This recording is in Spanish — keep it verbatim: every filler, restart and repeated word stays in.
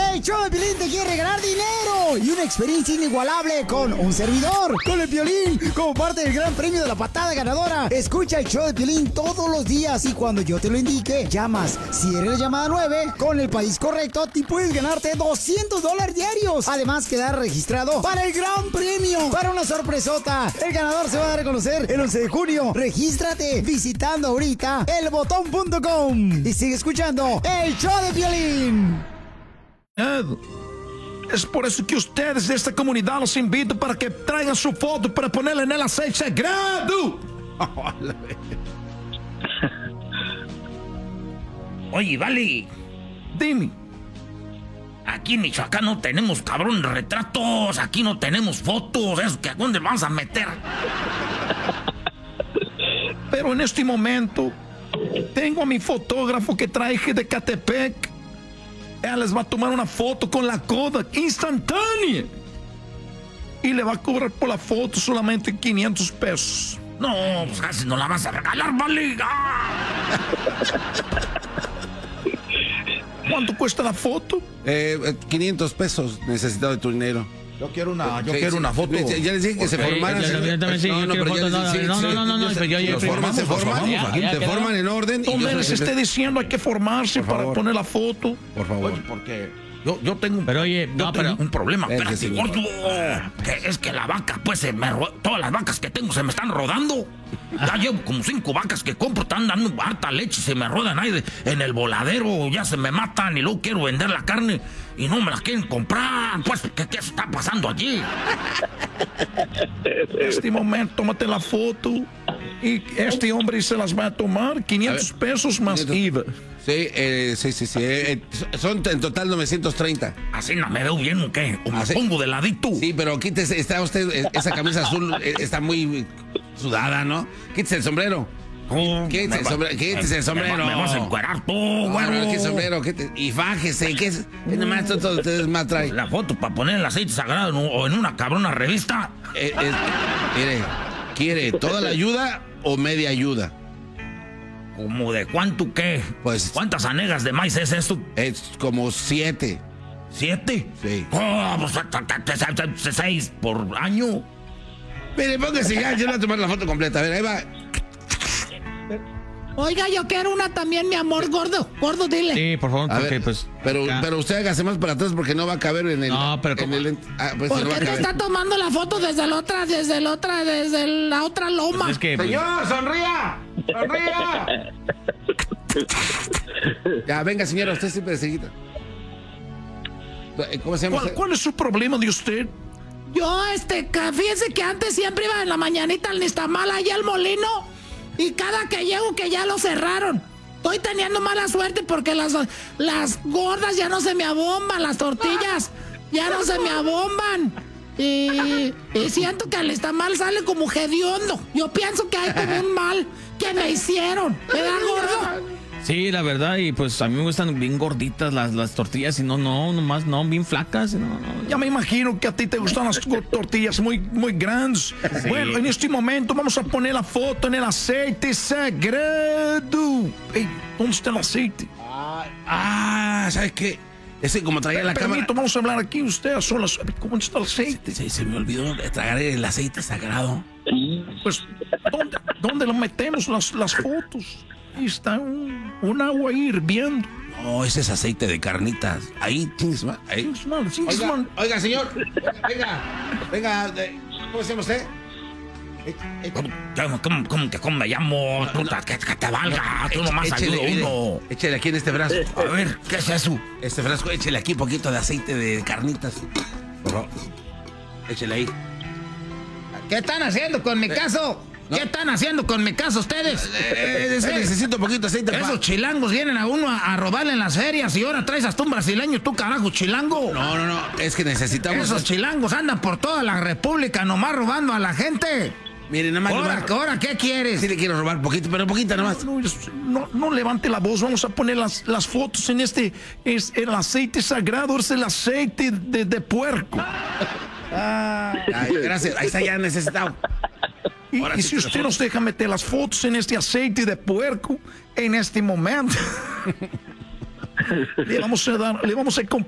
El show de Piolín te quiere regalar dinero y una experiencia inigualable con un servidor, con el Piolín, como parte del gran premio de la patada ganadora. Escucha el show de Piolín todos los días y cuando yo te lo indique, llamas. Si eres la llamada nueve, con el país correcto, te puedes ganarte doscientos dólares diarios. Además, quedar registrado para el gran premio, para una sorpresota. El ganador se va a dar a conocer el once de junio. Regístrate visitando ahorita el botón punto com y sigue escuchando el show de Piolín. Es por eso que ustedes de esta comunidad los invito para que traigan su foto para ponerla en el aceite sagrado. Oye, vale. Dime. Aquí en Michoacán no tenemos, cabrón, retratos. Aquí no tenemos fotos. ¿Eso que a dónde vamos a meter? Pero en este momento tengo a mi fotógrafo que traje de Catepec. Él les va a tomar una foto con la Kodak instantánea. Y le va a cobrar por la foto solamente quinientos pesos. No, pues casi no la vas a regalar, vale. ¡Ah! ¿Cuánto cuesta la foto? Eh, quinientos pesos. Necesitado de tu dinero. Yo quiero una, yo Sí, quiero sí, una foto. Ya les dije que se Okay, formaran. yo también sí, yo quiero fotos, no, no, no, no, no, no, yo- yo- Se forman, se forman, Ya, ya, se quedó. forman en orden. y Tom yo les se- esté diciendo hay que formarse Por para favor. poner la foto. Por favor. Oye, porque yo, yo tengo un, Pero oye, yo no, tengo pero- un problema. Ese Espérate, sí. gordo. Que es que la vaca, pues, se me ro- todas las vacas que tengo se me están rodando. Ya llevo como cinco vacas que compro, están dando harta leche y se me rodan ahí de- en el voladero. Ya se me matan y luego quiero vender la carne y no me la quieren comprar. Pues, ¿qué, qué está pasando allí? En este momento, tómate la foto. Y este hombre se las va a tomar. quinientos pesos más I V A. Sí, eh, sí, sí, sí. eh, eh, son en total novecientos treinta. ¿Así no me veo bien o qué? ¿O me Así- pongo de ladito? Sí, pero quítese, está usted, eh, esa camisa azul eh, está muy sudada, ¿no? Quítese el sombrero. Oh, Quítese me el va- sombrero, quítese el me- sombrero. Me, me vas a encuerar tú, No, güero. no, qué sombrero, quítese- y fájese, ¿qué es? Es nomás todo, todo ustedes más traen. La foto para poner el aceite sagrado en un- o en una cabrona revista. Eh, eh, mire, ¿quiere toda la ayuda o media ayuda? ¿Como de cuánto qué? Pues- ¿Cuántas anegas de maíz es esto? Es como siete. ¿Siete? Sí. Oh, pues, ta- ta- ta- ta- ta- seis por año. Mire, póngase ya, yo le voy a tomar la foto completa. A ver, ahí va. Oiga, yo quiero una también, mi amor, gordo. Gordo, dile. Sí, por favor, A porque ver, pues. pero, ya. pero usted hágase más para atrás porque no va a caber en el. No, pero en ¿cómo? el- ah, pues, ¿Por no va qué a te caber. está tomando la foto desde la otra, desde la otra, desde la otra loma? Es que. pues, Señor, sonría. Sonría. Ya, venga, señora, usted siempre seguida. ¿Cómo se llama? ¿Cuál, usted? cuál es su problema de usted? Yo, este, que fíjense que antes siempre iba en la mañanita al Nistamal, allá al molino, y cada que llego que ya lo cerraron. Estoy teniendo mala suerte porque las, las gordas ya no se me abomban, las tortillas ya no se me abomban. Y, y siento que al Nistamal sale como hediondo. Yo pienso que hay como un mal que me hicieron. ¿Verdad, gordo? Sí, la verdad, y pues a mí me gustan bien gorditas las, las tortillas y no, no, nomás no, bien flacas. No, no. Ya me imagino que a ti te gustan las go- tortillas muy, muy grandes. Bueno, en este momento vamos a poner la foto en el aceite sagrado. Ey, ¿dónde está el aceite? Ah, ¿sabes qué? Ese como traía la cámara. Permito, vamos a hablar aquí usted a solas. ¿Cómo está el aceite? Se, se me olvidó de tragar el aceite sagrado. Pues, ¿dónde, dónde lo metemos las, las fotos? Ahí está un, un agua ahí hirviendo. No, ese es aceite de carnitas. Ahí tienes más. Ahí. Chingues madre, chingues Oiga, madre. oiga, señor. Venga, venga. de- ¿Cómo se llama usted? Eh, eh, ¿Cómo, cómo, cómo que cómo me llamo? Tú, que, que te valga. Tú nomás échele, ayuda mire, uno. Échele aquí en este brazo. A ver, ¿qué es eso? Este frasco, échele aquí un poquito de aceite de carnitas. Por favor. Échele ahí. ¿Qué están haciendo con mi caso? ¿Qué están haciendo con mi caso ustedes? Eh, ese necesito un poquito de aceite. pa- Esos chilangos vienen a uno a, a robarle en las ferias y ahora traes hasta un brasileño, tú carajo, chilango. No, no, no. Es que necesitamos. Esos chilangos andan por toda la república nomás robando a la gente. Mire, nada más. Ahora, nomás- ahora, ¿qué quieres? Sí le quiero robar poquito, pero poquito nada más. No, es- no, no levante la voz, vamos a poner las, las fotos en este, es el aceite sagrado, es el aceite de, de puerco. Ay, gracias, ahí está ya necesitado. Y, Ahora y sí si que usted nos deja meter las fotos en este aceite de puerco, en este momento, le vamos a dar, le vamos a